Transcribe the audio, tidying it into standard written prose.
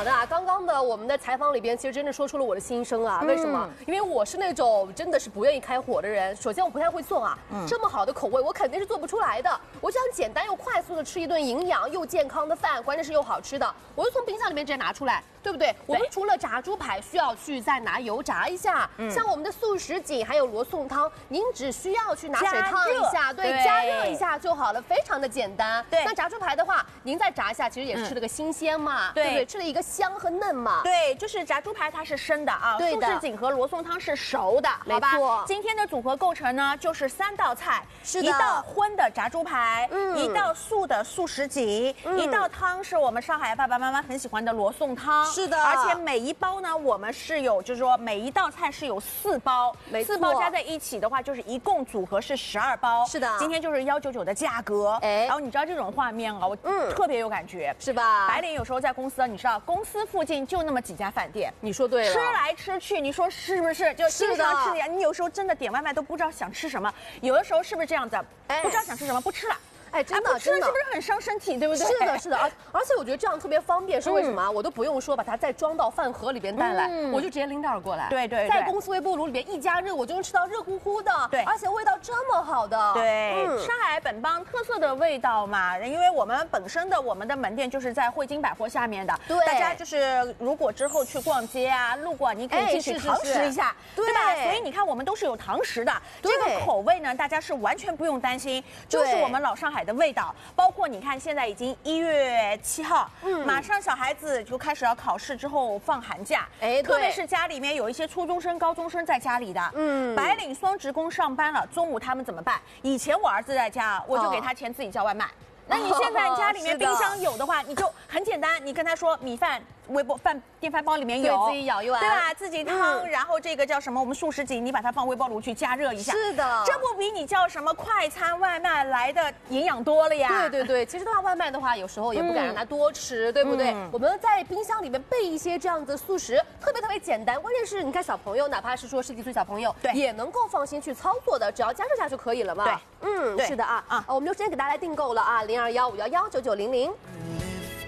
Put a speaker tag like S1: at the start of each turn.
S1: 好的啊，刚刚的我们的采访里边，其实真的说出了我的心声啊。为什么？因为我是那种真的是不愿意开火的人。首先我不太会做啊，这么好的口味我肯定是做不出来的。我想简单又快速的吃一顿营养又健康的饭，关键是又好吃的，我就从冰箱里面直接拿出来，对不对？我们除了炸猪排需要去再拿油炸一下，像我们的素什锦还有罗宋汤，您只需要去拿水烫一下，对，加热一下就好了，非常的简单。对，那炸猪排的话，您再炸一下，其实也是吃了个新鲜嘛，对不对？吃了一个香和嫩嘛。
S2: 对，就是炸猪排它是生的啊，素什锦和罗宋汤是熟的，好吧？
S1: 没错。
S2: 今天的组合构成呢，就是3道菜，
S1: 是的，
S2: 一道荤的炸猪排，一道素的素什锦，一道汤是我们上海爸爸妈妈很喜欢的罗宋汤，
S1: 是的。
S2: 而且每一包呢，我们是有，就是说每一道菜是有4包，4包加在一起的话，就是一共组合是12包。
S1: 是的，
S2: 今天就是199的价格，然后你知道这种画面啊，我特别有感觉，
S1: 是吧？
S2: 白领有时候在公司，你知道公司附近就那么几家饭店，
S1: 你说对了，
S2: 吃来吃去，你说是不是？就经常吃点，你有时候真的点外卖都不知道想吃什么，有的时候是不是这样子？不知道想吃什么，不吃了。
S1: 哎，真的，
S2: 不吃了是不是很伤身体，对不对？
S1: 是的，是的，而且我觉得这样特别方便，是为什么？我都不用说把它再装到饭盒里边带来，我就直接拎袋过来。
S2: 对，
S1: 在公司微波炉里边一加热，我就能吃到热乎乎的，
S2: 对，
S1: 而且味道这么好的。
S2: 对，上海本帮特色的味道嘛，因为我们本身的我们的门店就是在汇金百货下面的，对，大家就是如果之后去逛街啊，路过你可以进去堂食一下，对吧？所以你看我们都是有堂食的，这个口味呢，大家是完全不用担心，就是我们老上海的味道。包括你看，现在已经1月7号，马上小孩子就开始要考试，之后放寒假，特别是家里面有一些初中生、高中生在家里的，白领双职工上班了，中午他们怎么办？以前我儿子在家，我就给他钱自己叫外卖。那你现在家里面冰箱有的话，你就很简单，你跟他说米饭。电饭煲里面有，
S1: 自己舀一碗，
S2: 对吧？自己汤，然后这个叫什么？我们素什锦，你把它放微波炉去加热一下。
S1: 是的，
S2: 这不比你叫什么快餐外卖来的营养多了呀？
S1: 对，其实的话，外卖的话，有时候也不敢让他多吃，对不对？我们在冰箱里面备一些这样的素食，特别简单。关键是你看小朋友，哪怕是说10几岁小朋友，对，也能够放心去操作的，只要加热下就可以了嘛。
S2: 对，
S1: 是的啊，我们留时间给大家来订购了啊，0215119900。